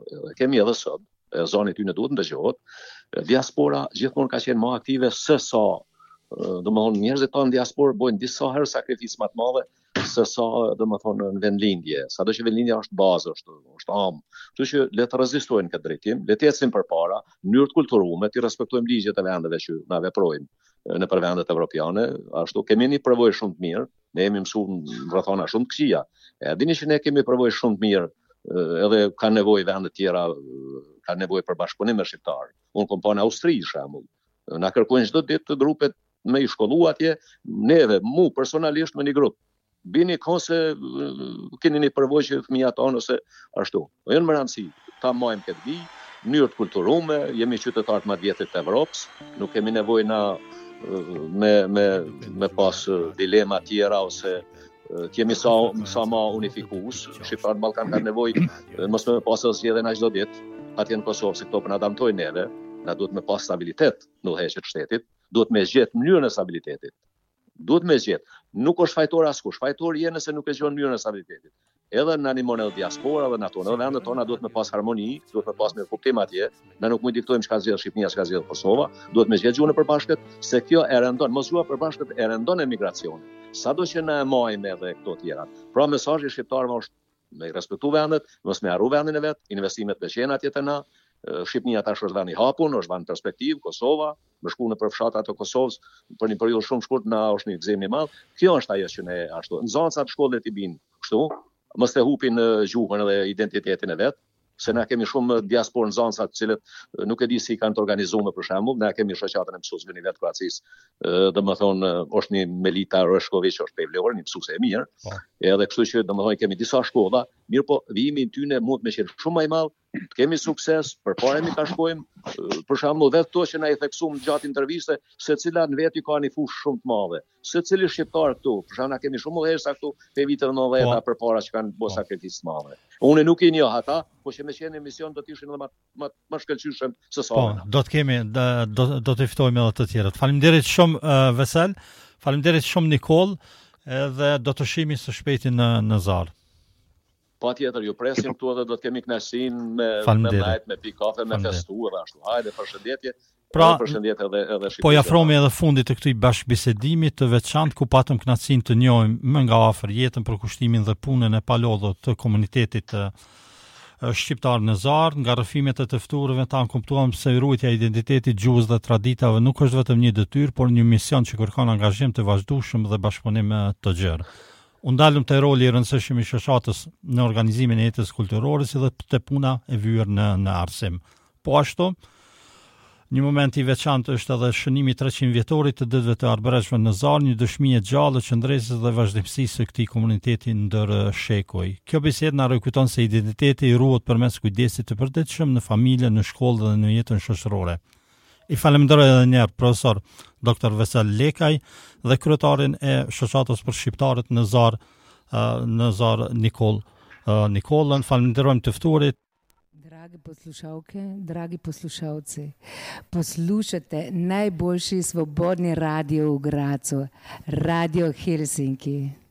kemi edhe sot, zoni ty në duhet ndëgjohet, diaspora gjithmonë ka qenë më aktive se sa, domethënë njerëzit tonë në diasporë bojnë disa herë sakrificë më të madhe se sa domethënë në vendlindje. Sado që vendlindja është bazë, është am. Kështu që le të rezistojnë këtë drejtim, le të ecim përpara, në mënyrë të kulturuar, të respektojmë ligjet e vendeve që na veprojnë në vendet evropiane, ashtu kemi një përvojë shumë të mirë, ne jemi mësuar rrethana shumë të këqija. E dini që ne kemi përvojë shumë të mirë, edhe kanë nevojë vende të tjera, kanë nevojë për bashkëpunim me shqiptar. Unë kom pa në Austri, shembull. Na kërkojnë çdo ditë të grupet me i shkollu atje, neve, mu personalisht me një grup. Bini se keni një përvojë që fëmijët tonë ose ashtu. Jo në rëndësi, ta majmë këtë vijë, në mënyrë të kulturume, jemi qytetarë të më të vjetrit të Evropës, nuk kemi nevojë na me pas dilema tjera ose kemi sa ma unifikues. Shqiptarët në Ballkan kanë nevojë mos me pas zgjedhje na çdo ditë, atje në Kosovë se këto po na damtojnë neve, na duhet me pas stabilitet në udhëheqjet e shtetit, duhet me zgjedh mënyrën e stabilitetit. Duhet me zgjedh. Nuk është fajtor askush, fajtor je nëse nuk e zgjon mënyrën e stabilitetit. Edhe në animon edhe diaspora dhe në ato, në vendet tona duhet me pas harmoni, duhet me pas me kuptim atje, ne nuk mund diktojmë çka zgjedh Shqipëria, çka zgjedh Kosova, duhet me zgjedh gjuhën e përbashkët, se kjo e rëndon, mos gjuha e përbashkët e rëndon emigracionin. Sado që na e majmë edhe këto tjera. Pra mesazhi shqiptarëve është me respektu vendet, mos me harru vendin e vet, investimet me qenë atje te na. Shqipënia tash është vend i hapur, është vend perspektiv, Kosova, më shku në përfshatat e Kosovës për një periudhë shumë shkurt na është një gëzim i madh. Kjo është ajo që ne ashtu. Nxënësat shkollet i bin kështu, mos të hupin gjuhën edhe identitetin e vet, se na kemi shumë diasporë nxënësa të cilët nuk e di si kanë të organizuar për shembull, ne kemi shoqatën e mësuesve në nivel Kroacisë, domethënë është një Melita Reshković, është pe Vlorë, një mësuese e mirë. Edhe kështu që domethënë kemi disa shkolla, mirë po vijimi i tyre mund të qenë shumë më i madh, të kemi sukses, përpara mi ka shkojmë, për shembull vetë to që na i theksuam gjatë interviste, secila në vetë ka një fushë shumë të madhe. Secili shqiptar këtu, për shembull na kemi shumë udhëheqësa këtu te vitet 90-ta përpara që kanë bërë sakrificë të mëdha. Unë nuk i njoh ata, po që me qenë emision do të ishin edhe më shkëlqyeshëm se sa. Po, do të kemi do të ftojmë edhe të tjerët. Faleminderit shumë Vesel, faleminderit shumë Nikol, edhe do të shihemi së shpejti në Zar. Patjetër, ju presim këtu edhe do të kemi kënaqësinë me majt, me pi kafe, me festu edhe ashtu. Hajde, përshëndetje. Pra, përshëndetje edhe po ja afrohemi edhe fundit të këtij bashkëbisedimi të veçantë ku patëm kënaqësinë të njohim më nga afër jetën, përkushtimin dhe punën e palodhur të komunitetit shqiptar në Zar, nga rrëfimet e të ftuarve tanë kuptuam se ruajtja e identitetit, gjuhës dhe traditave nuk është vetëm një detyrë, por një mision që kërkon angazhim të vazhdueshëm dhe bashkëpunim të gjerë. Unë dalëm të roli i rëndësishëm i shoqatës në organizimin e jetës kulturore si dhe të puna e vyer në arsim. Po ashtu, një moment i veçantë është edhe shënimi 300 vjetorit të ditëve të arbreshme në Zar, një dëshmi e gjallë e qëndresës dhe vazhdimësisë së këtij komuniteti ndër shekuj. Kjo bisedë na rikujton se identiteti ruhet përmes kujdesit të përditshëm në familje, në shkollë dhe në jetën shoqërore. I falenderoj edhe një herë profesor Dr. Vesel Lekaj dhe kryetarin e shoqatës për shqiptarët në Zar Nikolën. Falenderojmë të ftuarit. Dragi poslušalke, dragi poslušalci, poslušate najboljši svobodni radio v Gracu, Radio Helsinki.